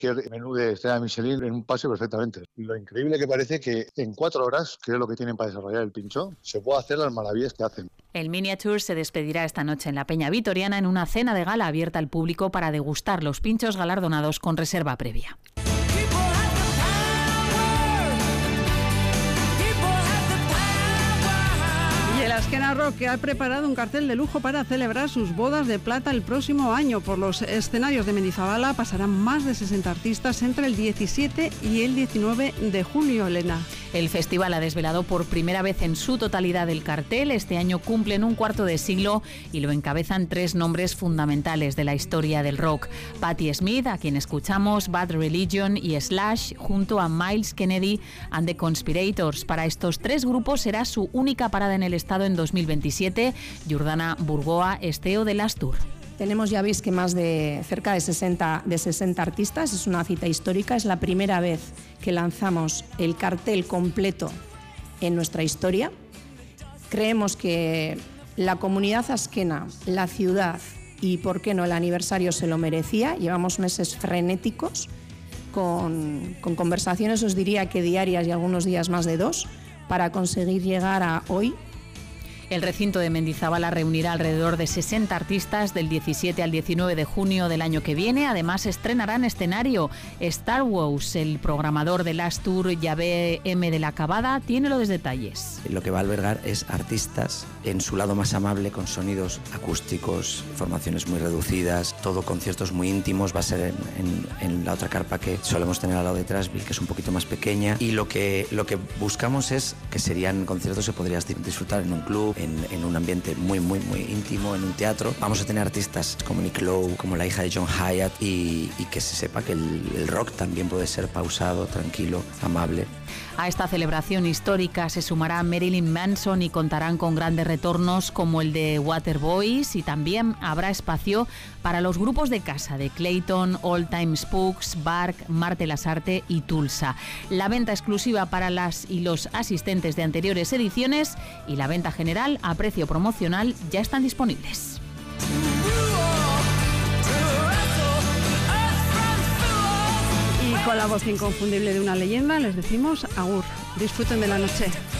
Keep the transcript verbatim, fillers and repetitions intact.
cualquier menú de estrella Michelin en un paseo perfectamente. Lo increíble que parece que en cuatro horas, que es lo que tienen para desarrollar el pincho, se puede hacer las maravillas que hacen. El Miniature se despedirá esta noche en la Peña Vitoriana en una cena de gala abierta al público para degustar los pinchos galardonados con reserva previa. El Azkena Rock, que ha preparado un cartel de lujo para celebrar sus bodas de plata el próximo año. Por los escenarios de Mendizabala pasarán más de sesenta artistas entre el diecisiete y el diecinueve de junio, Elena. El festival ha desvelado por primera vez en su totalidad el cartel. Este año cumplen un cuarto de siglo y lo encabezan tres nombres fundamentales de la historia del rock. Patti Smith, a quien escuchamos, Bad Religion y Slash, junto a Myles Kennedy and the Conspirators. Para estos tres grupos será su única parada en el estado en dos mil veintisiete. Jordana Burgoa, esteo de Astur. Tenemos, ya veis, que más de cerca de sesenta, de sesenta artistas. Es una cita histórica. Es la primera vez que lanzamos el cartel completo en nuestra historia. Creemos que la comunidad azkena, la ciudad y, por qué no, el aniversario se lo merecía. Llevamos meses frenéticos con, con conversaciones, os diría que diarias y algunos días más de dos, para conseguir llegar a hoy. El recinto de Mendizabala reunirá alrededor de sesenta artistas del diecisiete al diecinueve de junio del año que viene. Además, estrenarán escenario. Star Wars, el programador del Astur, Yavé M. de la Cabada, tiene los detalles. Lo que va a albergar es artistas en su lado más amable, con sonidos acústicos, formaciones muy reducidas, todo conciertos muy íntimos. Va a ser en, en, en la otra carpa que solemos tener al lado de Trasville, que es un poquito más pequeña. Y lo que, lo que buscamos es que serían conciertos que podrías disfrutar en un club, En, en un ambiente muy, muy, muy íntimo, en un teatro. Vamos a tener artistas como Nick Lowe, como la hija de John Hyatt, y, y que se sepa que el, el rock también puede ser pausado, tranquilo, amable. A esta celebración histórica se sumará Marilyn Manson y contarán con grandes retornos como el de Waterboys, y también habrá espacio para los grupos de casa de Clayton, All Time Spooks, Bark, Marte Lasarte y Tulsa. La venta exclusiva para las y los asistentes de anteriores ediciones y la venta general a precio promocional ya están disponibles. Y con la voz inconfundible de una leyenda les decimos agur. Disfruten de la noche.